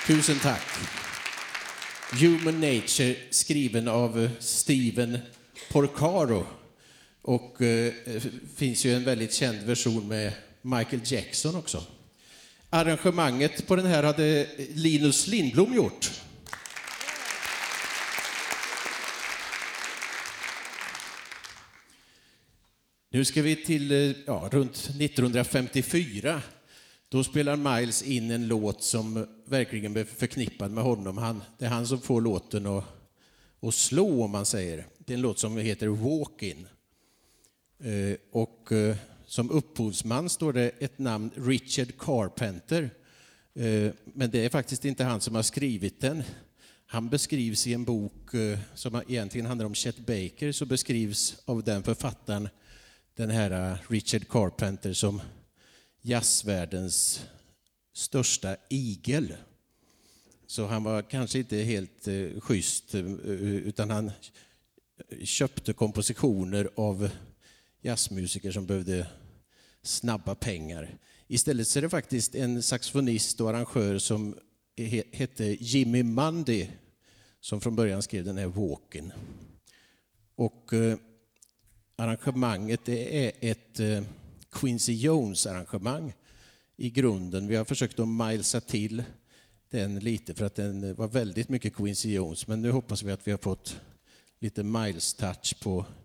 Tusen tack. Human Nature, skriven av Steven Porcaro. Och finns ju en väldigt känd version med Michael Jackson också. Arrangemanget på den här hade Linus Lindblom gjort. Nu ska vi till runt 1954. Då spelar Miles in en låt som verkligen är förknippad med honom. Det är han som får låten att slå, om man säger. Det är en låt som heter Walkin'. Och som upphovsman står det ett namn, Richard Carpenter. Men det är faktiskt inte han som har skrivit den. Han beskrivs i en bok som egentligen handlar om Chet Baker, så beskrivs av den författaren den här Richard Carpenter som jazzvärldens största igel. Så han var kanske inte helt schysst, utan han köpte kompositioner av jazzmusiker som behövde snabba pengar. Istället så är det faktiskt en saxofonist och arrangör som hette Jimmy Mundy som från början skrev den här Walkin'. Och arrangemanget är ett Quincy Jones-arrangemang i grunden. Vi har försökt att milesa till den lite för att den var väldigt mycket Quincy Jones. Men nu hoppas vi att vi har fått lite Miles-touch på